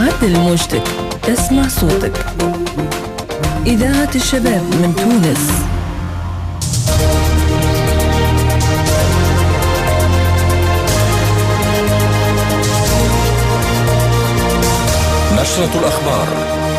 عدل موجتك، اسمع صوتك. إذاعة الشباب من تونس. نشرة الأخبار.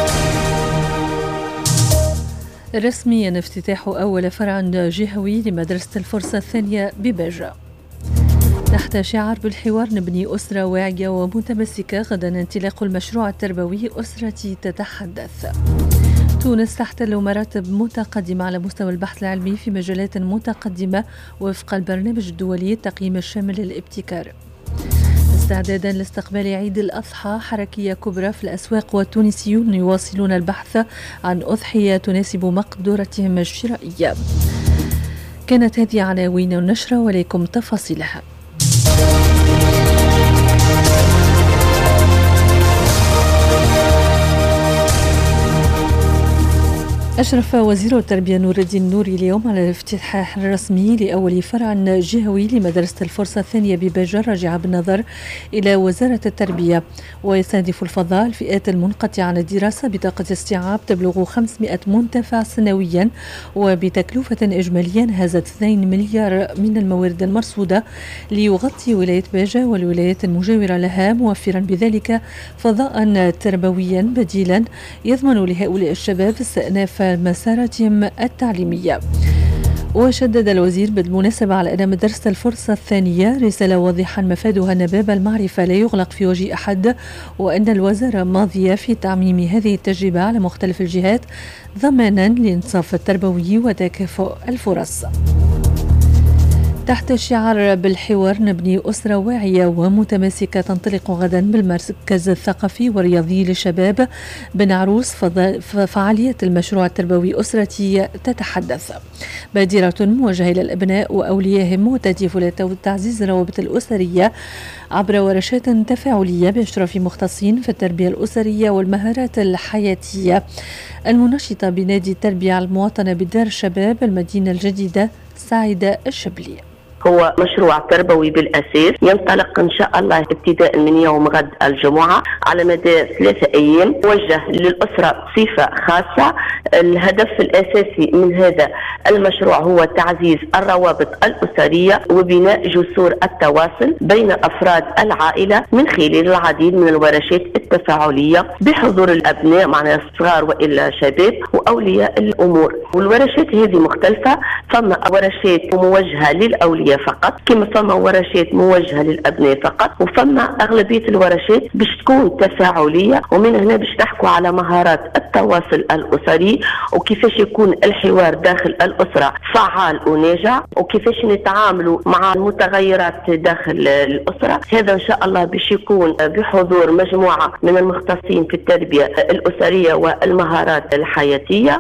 رسميا افتتاح أول فرع جهوي لمدرسة الفرصة الثانية بباجة. تحت شعار بالحوار نبني أسرة واعية ومتمسكة، غدا انطلاق المشروع التربوي أسرتي تتحدث. تونس تحتل مراتب متقدمة على مستوى البحث العلمي في مجالات متقدمة وفق البرنامج الدولي التقييم الشامل للابتكار. استعدادا لاستقبال عيد الأضحى، حركية كبرى في الأسواق والتونسيون يواصلون البحث عن أضحية تناسب مقدرتهم الشرائية. كانت هذه عناوين النشرة وليكم تفاصيلها. أشرف وزير التربية نور الدين النوري اليوم على الافتتاح الرسمي لأول فرع جهوي لمدرسة الفرصة الثانية بباجة، راجعة بالنظر إلى وزارة التربية، ويستهدف الفضاء الفئات المنقطعة عن الدراسة بطاقة استيعاب تبلغ 500 منتفع سنويا، وبتكلفة إجماليا هزت 2 مليار من الموارد المرصودة ليغطي ولاية باجة والولايات المجاورة لها، موفرا بذلك فضاء تربويا بديلا يضمن لهؤلاء الشباب استئناف مساراتهم التعليمية. وشدد الوزير بالمناسبة على أن مدرسة الفرصة الثانية رسالة واضحة مفادها أن باب المعرفة لا يغلق في وجه أحد، وأن الوزارة ماضية في تعميم هذه التجربة على مختلف الجهات ضمانا للإنصاف التربوي وتكافؤ الفرص. تحت شعار بالحوار نبني أسرة واعية ومتماسكة، تنطلق غدا بالمركز الثقافي والرياضي للشباب بن عروس فعالية المشروع التربوي أسرتي تتحدث، بادرة موجهة إلى الأبناء وأوليائهم وتهدف لتعزيز الروابط الأسرية عبر ورشات تفاعلية بإشراف مختصين في التربية الأسرية والمهارات الحياتية، المنشطة بنادي التربية المواطنة بدار الشباب المدينة الجديدة سعيدة الشبلي. هو مشروع تربوي بالأساس ينطلق إن شاء الله ابتداء من يوم غد الجمعة على مدى 3 أيام، موجه للأسرة بصفة خاصة. الهدف الأساسي من هذا المشروع هو تعزيز الروابط الأسرية وبناء جسور التواصل بين أفراد العائلة من خلال العديد من الورشات التفاعلية بحضور الأبناء معنا الصغار وإلا شباب وأولياء الأمور. والورشات هذه مختلفة، فما ورشات موجهة للأولياء فقط، كما فما ورشات موجهة للأبناء فقط، وفما أغلبية الورشات باش تكون تفاعلية، ومن هنا باش نحكوا على مهارات التواصل الأسري وكيفاش يكون الحوار داخل الأسرة فعال وناجع، وكيفاش نتعاملوا مع المتغيرات داخل الأسرة. هذا إن شاء الله باش يكون بحضور مجموعة من المختصين في التربية الأسرية والمهارات الحياتية.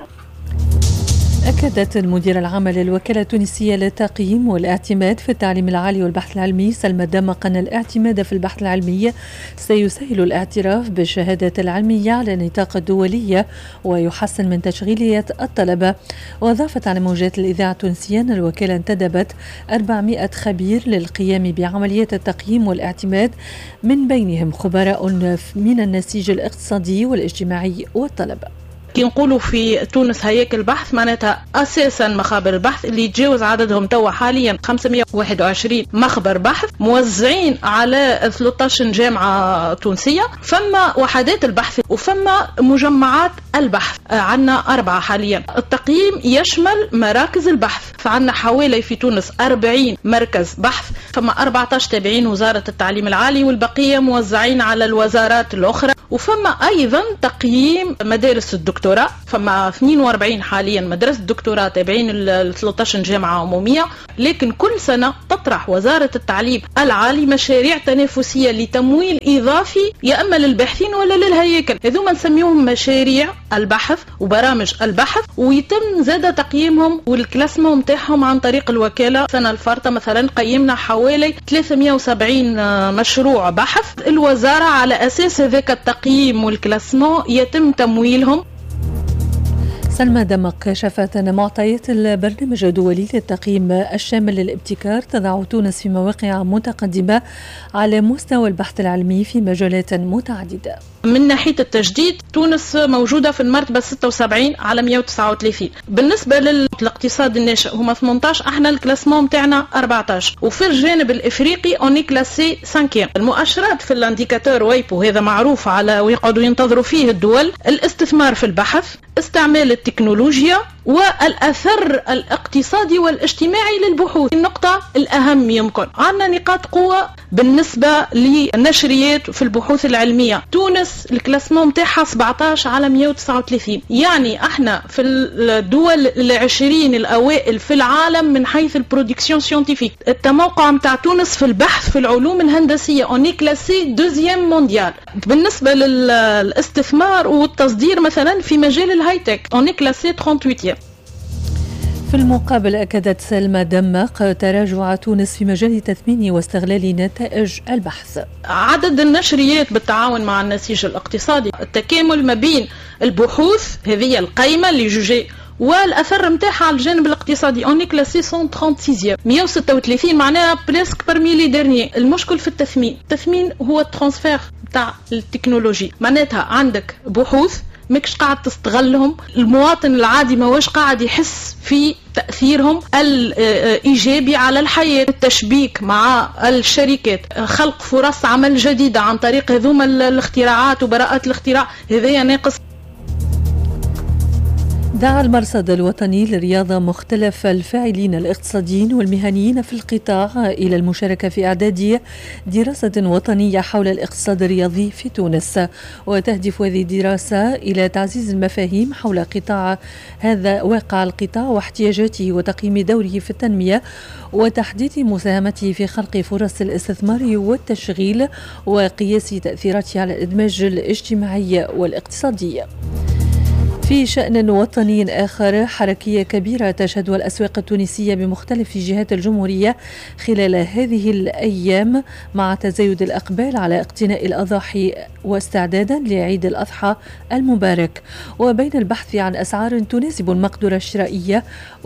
أكدت المديرة العامة للوكالة التونسية للتقييم والاعتماد في التعليم العالي والبحث العلمي سلمى دمق أن الاعتماد في البحث العلمي سيسهل الاعتراف بالشهادات العلمية على النطاق الدولي ويحسن من تشغيلية الطلبة. وأضافت على موجات الإذاعة التونسية أن الوكالة انتدبت 400 خبير للقيام بعملية التقييم والاعتماد، من بينهم خبراء من النسيج الاقتصادي والاجتماعي والطلبة. كي نقولوا في تونس هياكل البحث معناتها أساسا مخابر البحث اللي يتجاوز عددهم توا حاليا 521 مخبر بحث موزعين على 13 جامعة تونسية. فما وحدات البحث وفما مجمعات البحث، عنا 4 حاليا. التقييم يشمل مراكز البحث، فعنا حوالي في تونس 40 مركز بحث، فما 14 تابعين وزارة التعليم العالي والبقية موزعين على الوزارات الأخرى. وفما أيضا تقييم مدارس الدكتوراه، فما 42 حاليا مدرسة دكتوراه تابعين ال 13 جامعة عمومية. لكن كل سنة تطرح وزارة التعليم العالي مشاريع تنافسية لتمويل إضافي يا أما للباحثين ولا للهياكل، هذوما نسميهم مشاريع البحث وبرامج البحث، ويتم زاد تقييمهم والكلاسمو متاعهم عن طريق الوكالة. سنة الفارطة مثلا قيمنا حوالي 370 مشروع بحث. الوزارة على أساس هذاك التقييم والكلاسمو يتم تمويلهم. سلمى دمق كشفت أن معطيات البرنامج الدولي للتقييم الشامل للابتكار تضع تونس في مواقع متقدمة على مستوى البحث العلمي في مجالات متعددة. من ناحية التجديد تونس موجودة في المرتبة 76 على 139. بالنسبة للاقتصاد الناشئ هما 18، احنا الكلاسمون متاعنا 14. وفي الجانب الافريقي اوني كلاسي 5. المؤشرات في الانديكاتور ويبو هذا معروف على ويقعدوا ينتظروا فيه الدول: الاستثمار في البحث، استعمال التكنولوجيا، والأثر الاقتصادي والاجتماعي للبحوث. النقطة الأهم يمكن عندنا نقاط قوة بالنسبة للنشريات في البحوث العلمية. تونس الكلاسمون متاعها 17 على 139، يعني احنا في الدول ال20 الأوائل في العالم من حيث البرودكسيون سيونتيفيك. التموقع متاع تونس في البحث في العلوم الهندسية اوني كلاسي دوزيام مونديال. بالنسبة للاستثمار والتصدير مثلا في مجال الهايتك اوني كلاسي 38. في المقابل أكدت سلمى دمق تراجع تونس في مجال تثمين واستغلال نتائج البحث. عدد النشريات بالتعاون مع النسيج الاقتصادي، التكامل ما بين البحوث هذه القائمة اللي جوجي والأثر متاعها على الجانب الاقتصادي اوني كلاسي 136 136، معناها بريسك برمي لي ديرني. المشكل في التثمين هو الترانسفير تاع التكنولوجي، معناتها عندك بحوث ماكش قاعد تستغلهم، المواطن العادي ما واش قاعد يحس في تأثيرهم الإيجابي على الحياة. التشبيك مع الشركات، خلق فرص عمل جديدة عن طريق هذوما الاختراعات وبراءات الاختراع، هذا ناقص. دعا المرصد الوطني للرياضة مختلف الفاعلين الاقتصاديين والمهنيين في القطاع إلى المشاركة في إعداد دراسة وطنية حول الاقتصاد الرياضي في تونس. وتهدف هذه الدراسة إلى تعزيز المفاهيم حول قطاع هذا، واقع القطاع واحتياجاته، وتقييم دوره في التنمية، وتحديد مساهمته في خلق فرص الاستثمار والتشغيل، وقياس تأثيراته على الإدماج الاجتماعي والاقتصادي. في شأن وطني آخر، حركية كبيرة تشهدها الأسواق التونسية بمختلف جهات الجمهورية خلال هذه الأيام مع تزايد الإقبال على اقتناء الأضاحي واستعدادا لعيد الأضحى المبارك، وبين البحث عن أسعار تناسب المقدرة الشرائية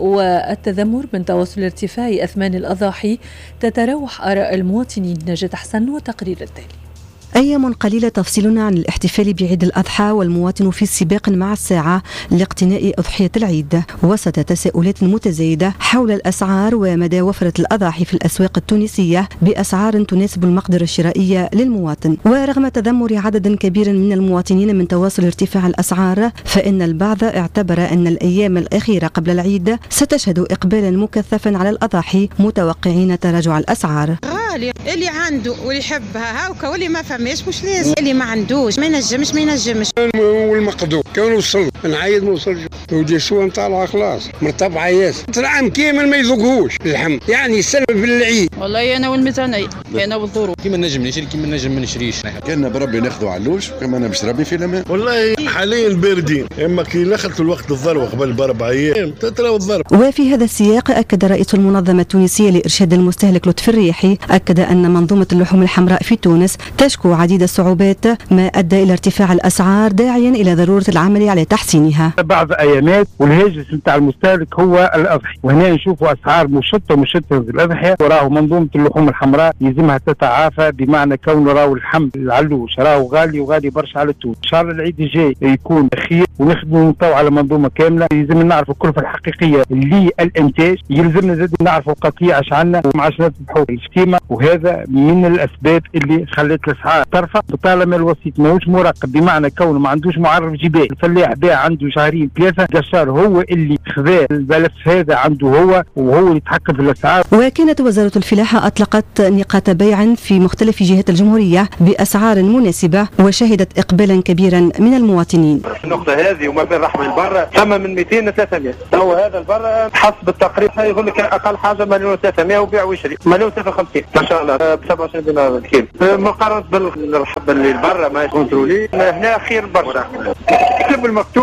والتذمر من تواصل ارتفاع أثمان الأضاحي، تتراوح آراء المواطنين. نجد حسن وتقرير التالي. أيام قليلة تفصلنا عن الاحتفال بعيد الأضحى، والمواطن في سباق مع الساعة لاقتناء أضحية العيد، وسط تساؤلات متزايدة حول الأسعار ومدى وفرة الأضاحي في الأسواق التونسية بأسعار تناسب المقدرة الشرائية للمواطن. ورغم تذمر عدد كبير من المواطنين من تواصل ارتفاع الأسعار، فإن البعض اعتبر أن الأيام الأخيرة قبل العيد ستشهد إقبالا مكثفا على الأضاحي، متوقعين تراجع الأسعار. اللي عنده واللي يحبها هاوكا، واللي ما فهمش مش لازم، اللي ما عندوش ما ينجمش. والمقدور كان وصل نعيد ما وصلش، ودي سوا نطالعه خلاص مرتبعه ياس العام كامل ما يذوقهوش اللحم، يعني السنه بالعيد. والله انا والميزانيه انا والظروف كيما نجم نشري كيما نجم ما نشريش. كنا بربي ناخذوا علوش كما انا باش ربي في الامان. والله حاليا باردين، اما كي دخلت الوقت الذروه قبل ب4 ايام تتراو الذروه. وفي هذا السياق اكد رئيس المنظمه التونسيه لارشاد المستهلك لطفي الرياحي أكد أن منظومة اللحوم الحمراء في تونس تشكو عديد الصعوبات، ما أدى إلى ارتفاع الأسعار، داعيا إلى ضرورة العمل على تحسينها. بعض أيامات والهاجس نتاع المستهلك هو الأضحية، وهنا نشوفوا أسعار مشتة في الأضحية، وراه منظومة اللحوم الحمراء يلزمها تتعافى، بمعنى كونه راهو اللحم العلوش راهو غالي وغالي برشا على التونس. إن شاء الله العيد الجاي يكون خير ونخدموا نطوع على منظومة كاملة. يلزم نعرفوا الكلفة الحقيقية للإنتاج، يلزمنا زاد نعرفوا قطيع اش عندنا ما عادش نذبحوا الشتيمة، وهذا من الاسباب اللي خلت الاسعار ترفع. طالما الوسيط ماهوش مراقب، بمعنى كونه ما عندوش معرف جبال، الفلاح باع عنده شهرين 3، قشار هو اللي خذا الملف هذا عنده هو، وهو اللي يتحكم في الاسعار. وكانت وزارة الفلاحة اطلقت نقاط بيع في مختلف جهات الجمهورية باسعار مناسبة، وشهدت اقبالا كبيرا من المواطنين. النقطة هذه وما بين رحم البر ثم من 200 ل 300. تو هذا البر حسب التقريب يقول لك اقل حاجة 1,300 وبيع ويشري 1,53 ما شاء الله ب 27 دينار الكيلو، مقارنة بالحب اللي برا ما كونترولي. هنا خير برشا، كتب المكتوب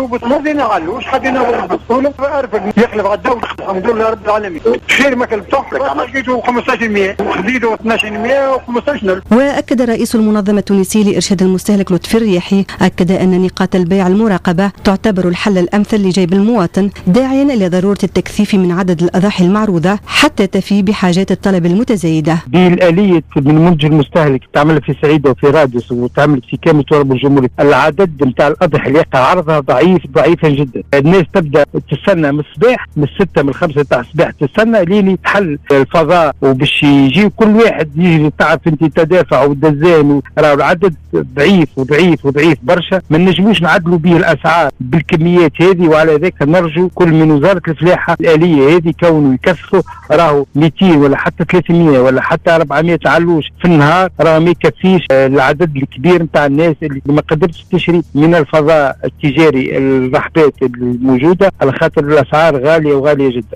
ما زينا علوش حدينا بالبسطولة فأعرف يخلف على الدولة الحمد لله رب العالمين. خير ما كلب تحرك لقيته 15% وخديته 12% و15. وأكد رئيس المنظمة التونسية لإرشاد المستهلك لطفي الرياحي أن نقاط البيع المراقبة تعتبر الحل الأمثل لجيب المواطن، داعيا إلى ضرورة التكثيف من عدد الأضاحي المعروضة حتى تفي بحاجات الطلب المتزايدة. بالآلية من منتج المستهلك تعمل في سعيدة وفي رادس وتعمل في كامل تراب الجمهورية، العدد نتاع الأضحية اللي يقع عرضها ضعيفا جدا. الناس تبدأ تستنى من الصباح من 6 من 5 تاع الصباح تستنى لين يتحل الفضاء وباش يجي كل واحد يجي تعرف انت تدافع والدزان راه العدد ضعيف برشا. ما نجموش نعدلوا به الأسعار بالكميات هذه، وعلى ذلك نرجو كل من وزارة الفلاحة الآلية هذه كونوا يكثفوا راهو 200 ولا حتى 300 ولا حتى 400 علوش في النهار، راهو ما يكفيش العدد الكبير نتاع الناس اللي ما قدرتش تشري من الفضاء التجاري الرحبات الموجودة على خاطر الأسعار غالية جدا.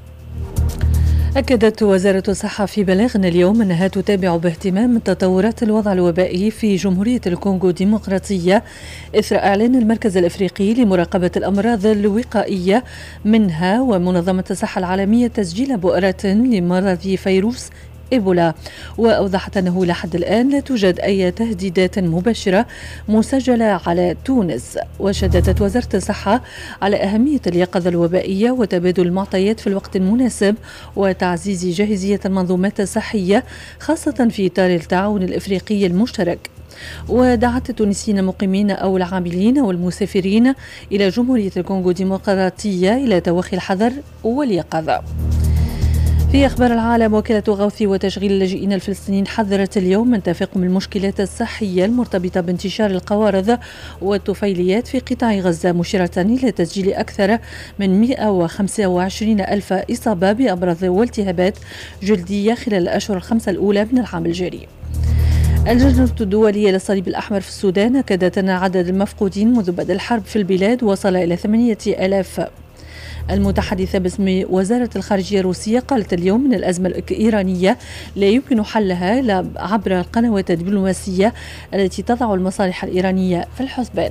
أكدت وزارة الصحة في بلاغ اليوم أنها تتابع باهتمام تطورات الوضع الوبائي في جمهورية الكونغو الديمقراطية إثر إعلان المركز الأفريقي لمراقبة الأمراض الوقائية منها ومنظمة الصحة العالمية تسجيل بؤرة لمرض فيروس إيبولا، وأوضحت أنه لحد الآن لا توجد أي تهديدات مباشرة مسجلة على تونس. وشددت وزارة الصحة على أهمية اليقظة الوبائية وتبادل المعطيات في الوقت المناسب وتعزيز جاهزية المنظومات الصحية خاصة في إطار التعاون الإفريقي المشترك. ودعت التونسيين المقيمين أو العاملين والمسافرين إلى جمهورية الكونغو الديمقراطية إلى توخي الحذر واليقظة. في أخبار العالم، وكالة غوث وتشغيل اللاجئين الفلسطينيين حذرت اليوم من تفاقم المشكلات الصحية المرتبطة بانتشار القوارض والطفيليات في قطاع غزة، مشيرة إلى تسجيل أكثر من 125 ألف إصابة بأمراض والتهابات جلدية خلال الأشهر الخمسة الأولى من العام الجاري. اللجنة الدولية للصليب الأحمر في السودان أكدت أن عدد المفقودين منذ بدء الحرب في البلاد وصل إلى 8000. المتحدثة باسم وزارة الخارجية الروسية قالت اليوم أن الأزمة الإيرانية لا يمكن حلها إلا عبر القنوات الدبلوماسية التي تضع المصالح الإيرانية في الحسبان.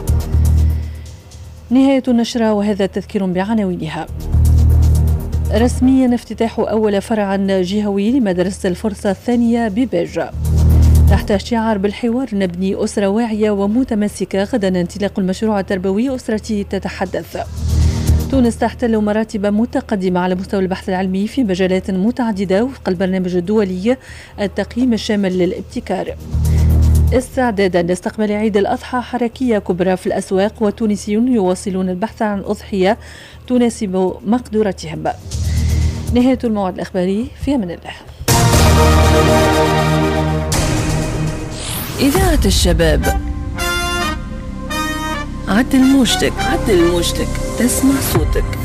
نهاية النشرة، وهذا تذكير بعناوينها. رسميا افتتاح أول فرع جهوي لمدرسة الفرصة الثانية بباجة تحت شعار بالحوار نبني أسرة واعية ومتماسكة. غدا انطلاق المشروع التربوي أسرتي تتحدث. تونس تحتل مراتب متقدمة على مستوى البحث العلمي في مجالات متعددة وفق البرنامج الدولي التقييم الشامل للابتكار. استعدادا لاستقبال عيد الأضحى حركية كبرى في الأسواق، والتونسيون يواصلون البحث عن أضحية تناسب مقدورتهم. نهاية الموعد الإخباري، في أمان الله. إذاعة الشباب، عدل موجتك تسمع صوتك.